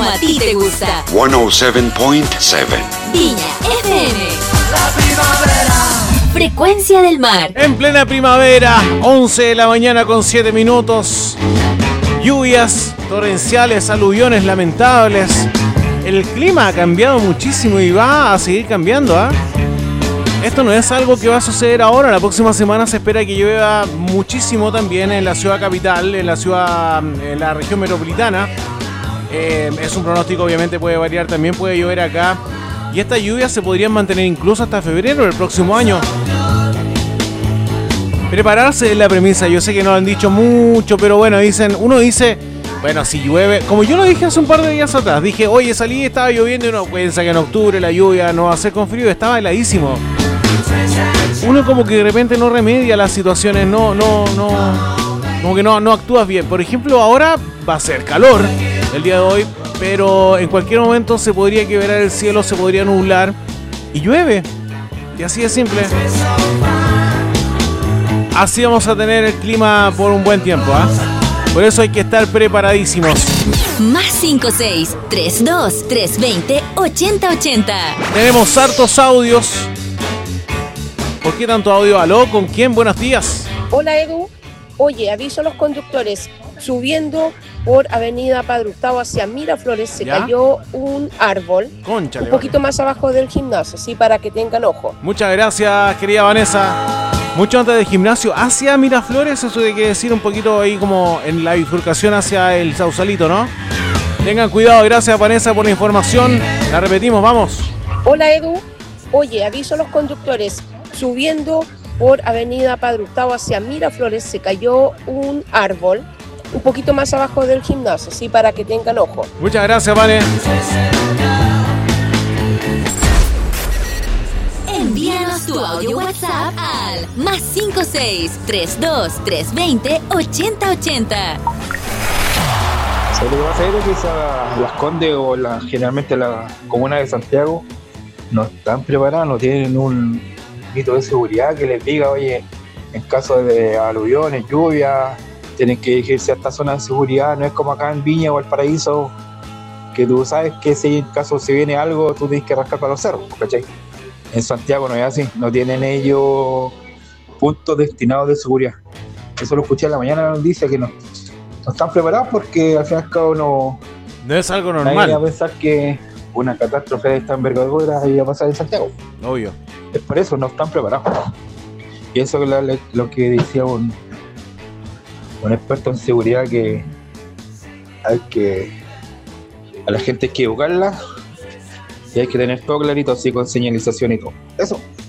como a ti te gusta. 107.7 Viña FM. La primavera. Frecuencia del mar. En plena primavera, 11 de la mañana con 7 minutos. Lluvias torrenciales, aluviones lamentables. El clima ha cambiado muchísimo y va a seguir cambiando, ¿ah? Esto no es algo que va a suceder ahora. La próxima semana se espera que llueva muchísimo también en la ciudad capital, en la región metropolitana. Es un pronóstico, obviamente puede variar, también puede llover acá. Y estas lluvias se podrían mantener incluso hasta febrero del próximo año. Prepararse es la premisa. Yo sé que no lo han dicho mucho, pero bueno, uno dice, bueno, si llueve, como yo lo dije hace un par de días atrás, dije, oye, salí, estaba lloviendo y uno piensa que en octubre la lluvia no va a ser con frío, estaba heladísimo. Uno como que de repente no remedia las situaciones, como que no actúas bien. Por ejemplo, ahora va a ser calor el día de hoy, pero en cualquier momento se podría quebrar el cielo, se podría nublar y llueve. Y así de simple. Así vamos a tener el clima por un buen tiempo, ¿ah? Por eso hay que estar preparadísimos. Más 56-32-320-8080. Tenemos hartos audios. ¿Por qué tanto audio? ¿Aló? ¿Con quién? Buenos días. Hola, Edu. Oye, aviso a los conductores. Subiendo por Avenida Padre Hurtado hacia Miraflores se cayó un árbol. Cónchale, un poquito más abajo del gimnasio, así para que tengan ojo. Muchas gracias, querida Vanessa. Mucho antes del gimnasio hacia Miraflores, eso hay que decir un poquito ahí como en la bifurcación hacia el Sausalito, ¿no? Tengan cuidado, gracias Vanessa por la información. La repetimos, vamos. Hola, Edu. Oye, aviso a los conductores. Subiendo por Avenida Padre Hurtado hacia Miraflores se cayó un árbol. Un poquito más abajo del gimnasio, así para que tengan ojo. Muchas gracias, Vane. Envíanos tu audio WhatsApp al más 56-32-320-8080. Lo que pasa es que Las Condes o generalmente la comuna de Santiago no están preparadas, no tienen un mito de seguridad que les diga, oye, en caso de aluviones, lluvias, tienen que dirigirse a esta zona de seguridad. No es como acá en Viña o El Paraíso, que tú sabes que si en caso se viene algo, tú tienes que rascar para los cerros, ¿cachai? En Santiago no es así, no tienen ellos puntos destinados de seguridad. Eso lo escuché en la mañana en la noticia, que no están preparados porque al fin y al cabo no es algo normal. Nadie va a pensar que una catástrofe de esta envergadura iba a pasar en Santiago. Obvio. Es por eso, no están preparados. Y eso es lo que decía un experto en seguridad, que a la gente hay que educarla y hay que tener todo clarito, así con señalización y todo. Eso.